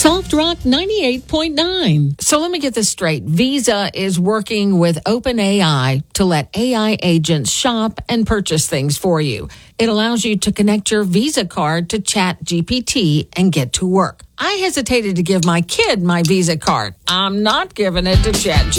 Soft Rock 98.9. So let me get this straight. Visa is working with OpenAI to let AI agents shop and purchase things for you. It allows you to connect your Visa card to ChatGPT and get to work. I hesitated to give my kid my Visa card. I'm not giving it to ChatGPT.